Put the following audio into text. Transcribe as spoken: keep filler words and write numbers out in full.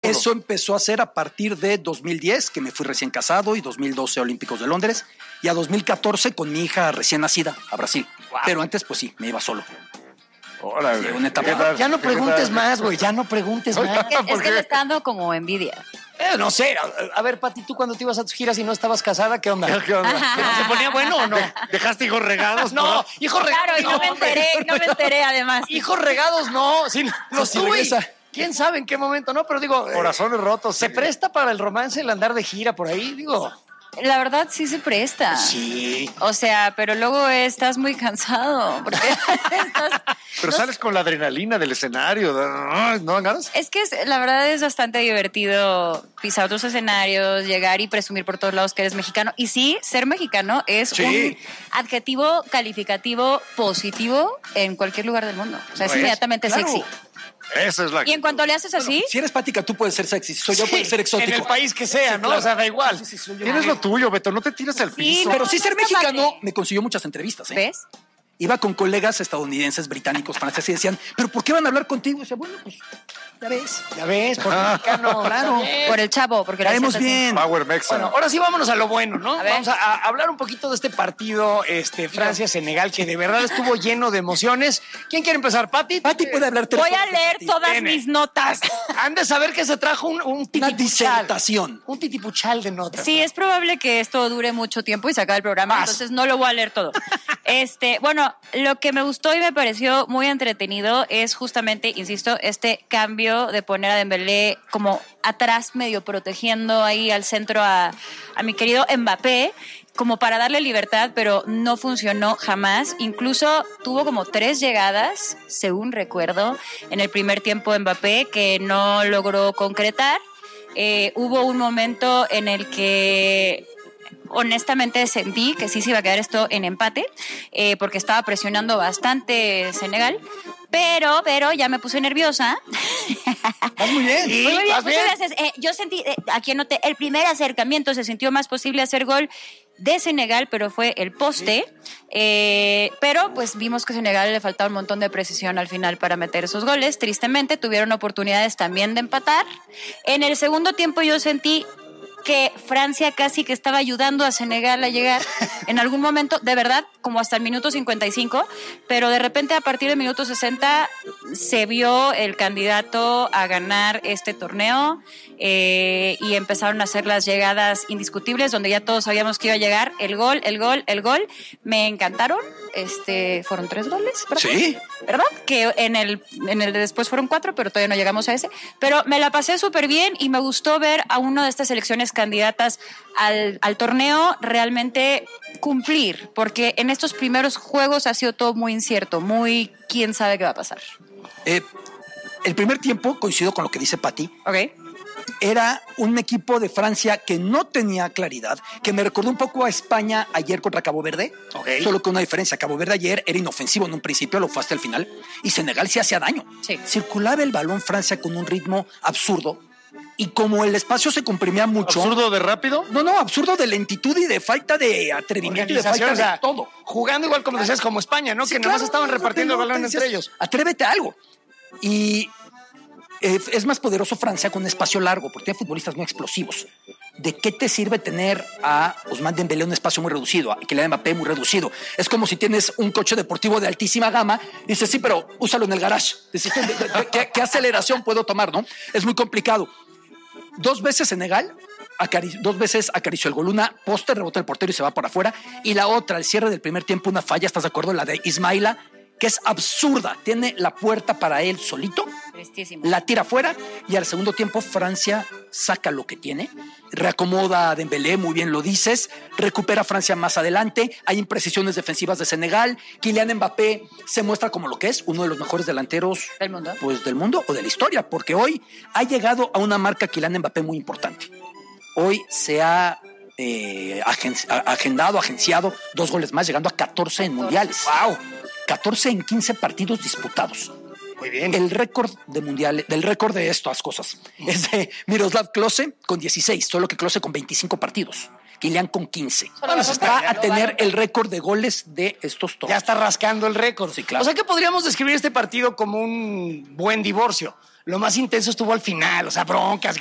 todo. Eso empezó a ser a partir de dos mil diez, que me fui recién casado, y dos mil doce Olímpicos de Londres, y a dos mil catorce con mi hija recién nacida a Brasil. Wow. Pero antes, pues sí, me iba solo. Órale. Sí, una etapa. Ya no preguntes más, güey, ya no preguntes más. Es, es que le está dando como envidia. Eh, no sé, a, a ver, Pati, tú cuando te ibas a tus giras y no estabas casada, ¿qué onda? ¿Qué onda? ¿Se ponía bueno o no? ¿Dejaste hijos regados? No, hijos regados. Claro, y no, no me enteré, no me enteré además. Hijos regados, no. Sí, los sí, tuve. regresa. ¿Quién sabe en qué momento? No, pero digo. Corazones eh, rotos. ¿Se sí. presta para el romance el andar de gira por ahí? Digo. La verdad sí se presta. Sí. O sea, pero luego estás muy cansado. Porque estás, Pero no sales con la adrenalina del escenario. ¿No dan ganas? Es que es, la verdad es bastante divertido pisar otros escenarios, llegar y presumir por todos lados que eres mexicano. Y sí, ser mexicano es Sí. un adjetivo calificativo positivo en cualquier lugar del mundo. O sea, es ¿No es? inmediatamente Claro. sexy. Esa es la. Y en cuanto le haces así, Si eres Pática, tú puedes ser sexy. Si soy yo, Sí, puedes ser exótico. En el país que sea, Sí, ¿no? claro. O sea, da igual. Sí, sí, soy yo. Tienes lo tuyo, Beto. No te tires al Sí, piso. Pero No, sí no ser está mexicano padre. me consiguió muchas entrevistas, ¿eh? ¿ves? Iba con colegas estadounidenses, británicos, franceses y decían, ¿pero por qué van a hablar contigo? Y decía, bueno, pues, ya ves. Ya ves, por mexicano. Claro. Por el chavo, porque le Caemos haces así. bien. Power Mexa. Bueno, ahora sí vámonos a lo bueno, ¿no? A ver. Vamos a, a hablar un poquito de este partido este, Francia-Senegal, que de verdad estuvo lleno de emociones. ¿Quién quiere empezar? ¿Pati? Pati puede hablar tres Voy a horas de leer partido. todas Tiene. mis notas. Han de saber que se trajo un, un Una titipuchal. disertación. Un titipuchal de notas. Sí, es probable que esto dure mucho tiempo y se acabe el programa, Más. entonces no lo voy a leer todo. Este, bueno, lo que me gustó y me pareció muy entretenido es justamente, insisto, este cambio de poner a Dembélé como atrás, medio protegiendo ahí al centro a, a mi querido Mbappé, como para darle libertad, pero no funcionó jamás. Incluso tuvo como tres llegadas, según recuerdo, en el primer tiempo Mbappé, que no logró concretar. Eh, hubo un momento en el que honestamente sentí que sí se iba a quedar esto en empate, eh, porque estaba presionando bastante Senegal, pero, pero ya me puse nerviosa. Vas muy bien. Sí, Muy bien, vas muchas bien. gracias. Eh, yo sentí, eh, aquí anoté, el primer acercamiento se sintió más posible hacer gol de Senegal, pero fue el poste. Eh, pero pues vimos que a Senegal le faltaba un montón de precisión al final para meter esos goles. Tristemente tuvieron oportunidades también de empatar. En el segundo tiempo yo sentí que Francia casi que estaba ayudando a Senegal a llegar en algún momento, de verdad, como hasta el minuto cincuenta y cinco, pero de repente a partir del minuto sesenta se vio el candidato a ganar este torneo, eh, y empezaron a hacer las llegadas indiscutibles donde ya todos sabíamos que iba a llegar el gol, el gol, el gol. Me encantaron, este, fueron tres goles, ¿verdad? Sí. ¿Verdad? Que en el, en el de después fueron cuatro, pero todavía no llegamos a ese. Pero me la pasé súper bien y me gustó ver a una de estas selecciones candidatas al, al torneo realmente cumplir, porque en estos primeros juegos ha sido todo muy incierto, muy quién sabe qué va a pasar. Eh, el primer tiempo, coincido con lo que dice Pati, ¿Ok? era un equipo de Francia que no tenía claridad, que me recordó un poco a España ayer contra Cabo Verde, Ok. solo que una diferencia. Cabo Verde ayer era inofensivo en un principio, lo fue hasta el final, y Senegal se hacía daño. Sí. Circulaba el balón Francia con un ritmo absurdo, y como el espacio se comprimía mucho... ¿Absurdo de rápido? No, no, absurdo de lentitud y de falta de atrevimiento y de falta Organización, o sea, de todo. jugando igual como decías, como España, ¿no? Sí, que nada más claro, estaban es lo repartiendo que el no balón te entre decías, ellos. Atrévete a algo. Y eh, es más poderoso Francia con un espacio largo, porque tiene futbolistas muy explosivos. ¿De qué te sirve tener a Ousmane Dembélé un espacio muy reducido, a Kylian Mbappé muy reducido? Es como si tienes un coche deportivo de altísima gama, y dices, sí, pero úsalo en el garage. Dices, ¿de- de- de- ¿qué, qué aceleración puedo tomar, no? Es muy complicado. Dos veces Senegal, acari- dos veces acarició el gol. Una poste, rebota el portero y se va por afuera. Y la otra, al cierre del primer tiempo, una falla, ¿estás de acuerdo? La de Ismaila, que es absurda. Tiene la puerta para él solito, Tristísimo. la tira afuera, y al segundo tiempo Francia saca lo que tiene, reacomoda a Dembélé, muy bien lo dices, recupera Francia más adelante, hay imprecisiones defensivas de Senegal, Kylian Mbappé se muestra como lo que es, uno de los mejores delanteros Del mundo. pues del mundo o de la historia, porque hoy ha llegado a una marca Kylian Mbappé muy importante. Hoy se ha eh, agen- a- agendado, agenciado dos goles más, llegando a catorce en mundiales. ¡Wow! catorce en quince partidos disputados. Muy bien. El récord de mundiales, del récord de estas cosas es de Miroslav Klose con dieciséis, solo que Klose con veinticinco partidos. Kylian con quince. Bueno, se Va está- a tener el récord de goles de estos toros. Ya está rascando el récord. Sí, claro. O sea que podríamos describir este partido como un buen divorcio. Lo más intenso estuvo al final, o sea, broncas,